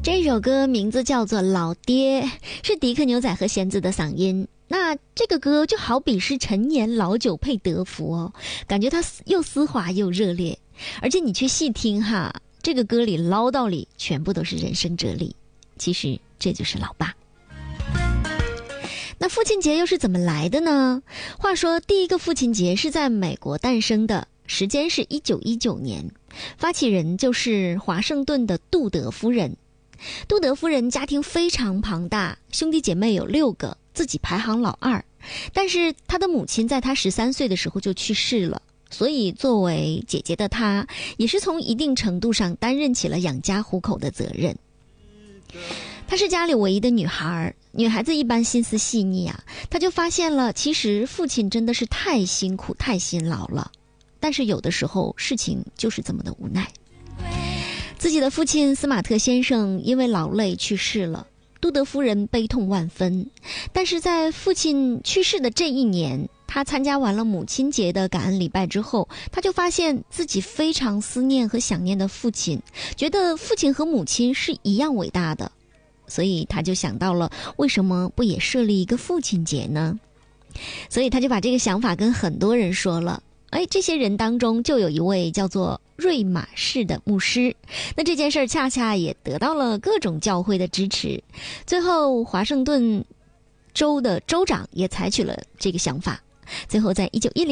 这首歌名字叫做《老爹》，是迪克牛仔和弦子的嗓音。那这个歌就好比是陈年老酒配德芙哦，感觉它又丝滑又热烈。而且你去细听哈，这个歌里唠叨里全部都是人生哲理。其实这就是老爸。那父亲节又是怎么来的呢？话说第一个父亲节是在美国诞生的，时间是1919年，发起人就是华盛顿的杜德夫人。杜德夫人家庭非常庞大，兄弟姐妹有6个，自己排行老2。但是她的母亲在她13岁的时候就去世了，所以作为姐姐的她，也是从一定程度上担任起了养家糊口的责任。她是家里唯一的女孩，女孩子一般心思细腻啊，她就发现了其实父亲真的是太辛苦太辛劳了，但是有的时候事情就是这么的无奈。自己的父亲斯马特先生因为劳累去世了，杜德夫人悲痛万分。但是在父亲去世的这一年，他参加完了母亲节的感恩礼拜之后，他就发现自己非常思念和想念的父亲，觉得父亲和母亲是一样伟大的，所以他就想到了为什么不也设立一个父亲节呢？所以他就把这个想法跟很多人说了。这些人当中就有一位叫做瑞马士的牧师，那这件事恰恰也得到了各种教会的支持。最后华盛顿州的州长也采取了这个想法，最后在1910